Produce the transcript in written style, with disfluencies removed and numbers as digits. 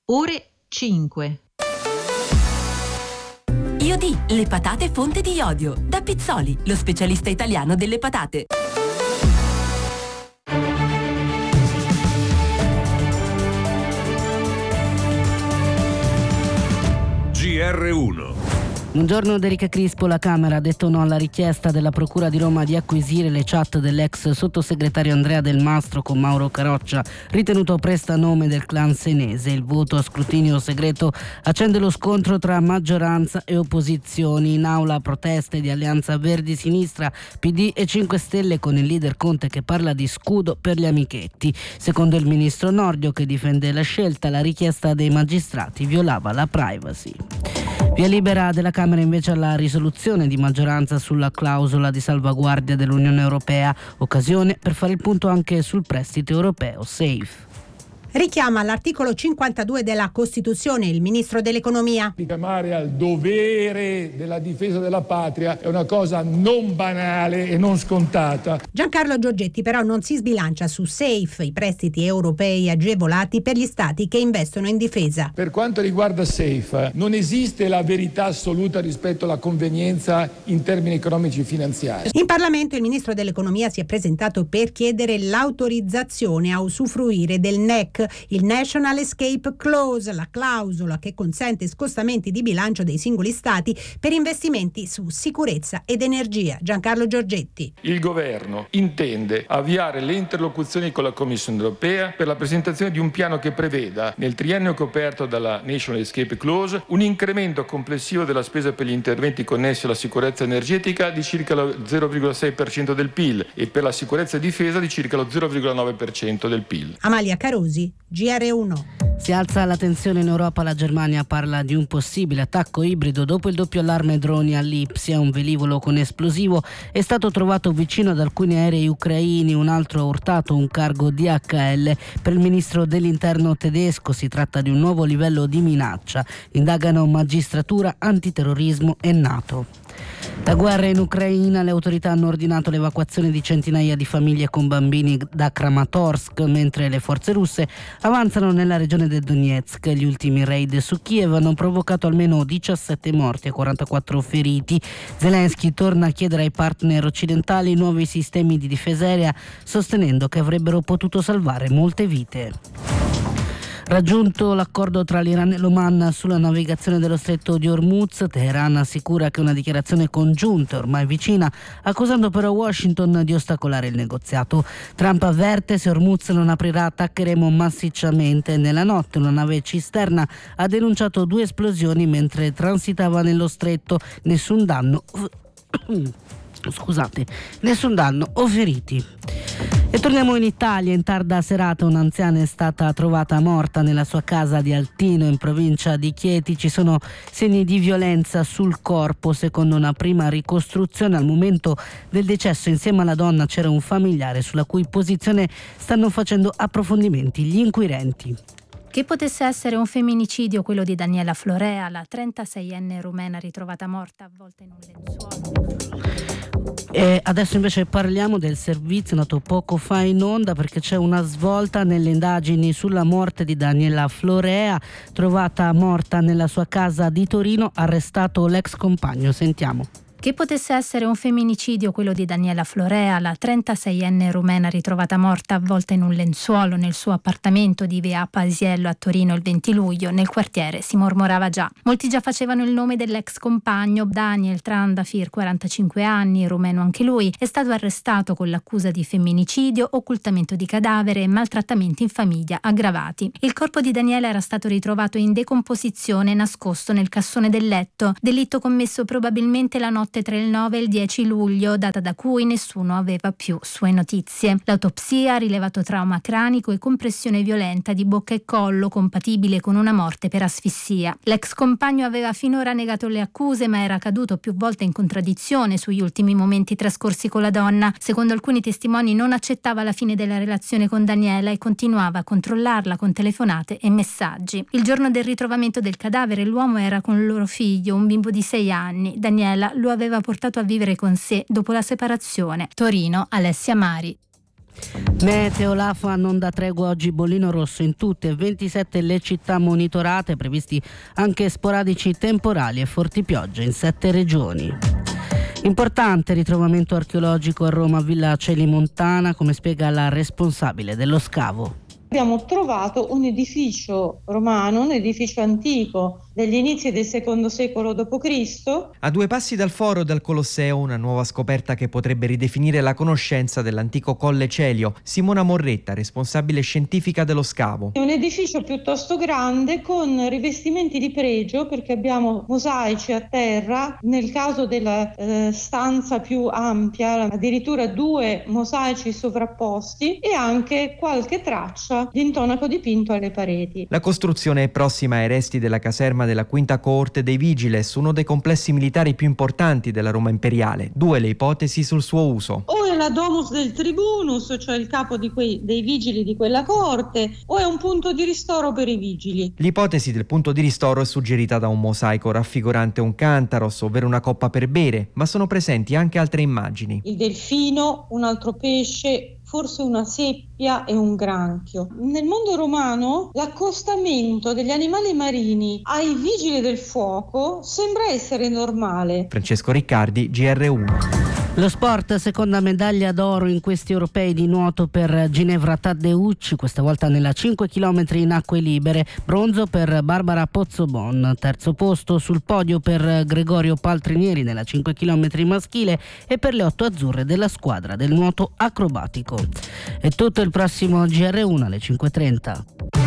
ore 5. Iodì, le patate fonte di iodio. Da Pizzoli, lo specialista italiano delle patate. GR1. Buongiorno, Erika Crispo. La Camera ha detto no alla richiesta della Procura di Roma di acquisire le chat dell'ex sottosegretario Andrea Del Mastro con Mauro Caroccia, ritenuto prestanome del clan senese. Il voto a scrutinio segreto accende lo scontro tra maggioranza e opposizioni. In aula proteste di Alleanza Verdi-Sinistra, PD e 5 Stelle, con il leader Conte che parla di scudo per gli amichetti. Secondo il ministro Nordio, che difende la scelta, la richiesta dei magistrati violava la privacy. Via libera della Camera invece alla risoluzione di maggioranza sulla clausola di salvaguardia dell'Unione Europea, occasione per fare il punto anche sul prestito europeo SAFE. Richiama all'articolo 52 della Costituzione il ministro dell'Economia. Richiamare al dovere della difesa della patria è una cosa non banale e non scontata. Giancarlo Giorgetti però non si sbilancia su SAFE, i prestiti europei agevolati per gli stati che investono in difesa. Per quanto riguarda SAFE, non esiste la verità assoluta rispetto alla convenienza in termini economici e finanziari. In Parlamento il ministro dell'Economia si è presentato per chiedere l'autorizzazione a usufruire del NEC, il National Escape Clause, la clausola che consente scostamenti di bilancio dei singoli stati per investimenti su sicurezza ed energia. Giancarlo Giorgetti. Il governo intende avviare le interlocuzioni con la Commissione europea per la presentazione di un piano che preveda, nel triennio coperto dalla National Escape Clause, un incremento complessivo della spesa per gli interventi connessi alla sicurezza energetica di circa lo 0,6% del PIL e per la sicurezza e difesa di circa lo 0,9% del PIL. Amalia Carosi, GR1. Si alza la tensione in Europa, la Germania parla di un possibile attacco ibrido dopo il doppio allarme droni a Lipsia. Un velivolo con esplosivo è stato trovato vicino ad alcuni aerei ucraini, un altro ha urtato un cargo DHL. Per il ministro dell'interno tedesco si tratta di un nuovo livello di minaccia. Indagano magistratura, antiterrorismo e NATO. La guerra in Ucraina, le autorità hanno ordinato l'evacuazione di centinaia di famiglie con bambini da Kramatorsk, mentre le forze russe avanzano nella regione del Donetsk. Gli ultimi raid su Kiev hanno provocato almeno 17 morti e 44 feriti. Zelensky torna a chiedere ai partner occidentali nuovi sistemi di difesa aerea, sostenendo che avrebbero potuto salvare molte vite. Raggiunto l'accordo tra l'Iran e l'Oman sulla navigazione dello stretto di Hormuz, Teheran assicura che una dichiarazione congiunta è ormai vicina, accusando però Washington di ostacolare il negoziato. Trump avverte: se Hormuz non aprirà attaccheremo massicciamente. Nella notte una nave cisterna ha denunciato 2 esplosioni mentre transitava nello stretto. Nessun danno o feriti. E torniamo in Italia. In tarda serata un'anziana è stata trovata morta nella sua casa di Altino, in provincia di Chieti. Ci sono segni di violenza sul corpo. Secondo una prima ricostruzione, al momento del decesso insieme alla donna c'era un familiare, sulla cui posizione stanno facendo approfondimenti gli inquirenti. Che potesse essere un femminicidio quello di Daniela Florea, la 36enne rumena ritrovata morta avvolta in un lenzuolo. E adesso invece parliamo del servizio nato poco fa in onda, perché c'è una svolta nelle indagini sulla morte di Daniela Florea, trovata morta nella sua casa di Torino, arrestato l'ex compagno. Sentiamo. Che potesse essere un femminicidio quello di Daniela Florea, la 36enne rumena ritrovata morta avvolta in un lenzuolo nel suo appartamento di via Pasiello a Torino il 20 luglio, nel quartiere si mormorava già. Molti già facevano il nome dell'ex compagno. Daniel Trandafir, 45 anni, rumeno anche lui, è stato arrestato con l'accusa di femminicidio, occultamento di cadavere e maltrattamenti in famiglia aggravati. Il corpo di Daniela era stato ritrovato in decomposizione, nascosto nel cassone del letto, delitto commesso probabilmente la notte tra il 9 e il 10 luglio, data da cui nessuno aveva più sue notizie. L'autopsia ha rilevato trauma cranico e compressione violenta di bocca e collo, compatibile con una morte per asfissia. L'ex compagno aveva finora negato le accuse, ma era caduto più volte in contraddizione sugli ultimi momenti trascorsi con la donna. Secondo alcuni testimoni non accettava la fine della relazione con Daniela e continuava a controllarla con telefonate e messaggi. Il giorno del ritrovamento del cadavere l'uomo era con il loro figlio, un bimbo di 6 anni. Daniela lo aveva portato a vivere con sé dopo la separazione. Torino, Alessia Mari. Meteo, l'AFA non dà tregua oggi, bollino rosso in tutte 27 le città monitorate, previsti anche sporadici temporali e forti piogge in 7 regioni. Importante ritrovamento archeologico a Roma, Villa Celimontana, come spiega la responsabile dello scavo. Abbiamo trovato un edificio romano, un edificio antico degli inizi del secondo secolo d.C. A 2 passi dal foro e dal Colosseo, una nuova scoperta che potrebbe ridefinire la conoscenza dell'antico Colle Celio. Simona Morretta, responsabile scientifica dello scavo. È un edificio piuttosto grande con rivestimenti di pregio, perché abbiamo mosaici a terra, nel caso della stanza più ampia addirittura 2 mosaici sovrapposti e anche qualche traccia di intonaco dipinto alle pareti. La costruzione è prossima ai resti della caserma della quinta coorte dei Vigiles, uno dei complessi militari più importanti della Roma imperiale. 2 le ipotesi sul suo uso. O è la domus del tribunus, cioè il capo dei vigili di quella coorte, o è un punto di ristoro per i vigili. L'ipotesi del punto di ristoro è suggerita da un mosaico raffigurante un cantaros, ovvero una coppa per bere, ma sono presenti anche altre immagini. Il delfino, un altro pesce, forse una seppia e un granchio. Nel mondo romano l'accostamento degli animali marini ai vigili del fuoco sembra essere normale. Francesco Riccardi, GR1. Lo sport, seconda medaglia d'oro in questi europei di nuoto per Ginevra Taddeucci, questa volta nella 5 km in acque libere, bronzo per Barbara Pozzobon, terzo posto sul podio per Gregorio Paltrinieri nella 5 km maschile e per le 8 azzurre della squadra del nuoto acrobatico. È tutto, il prossimo GR1 alle 5:30.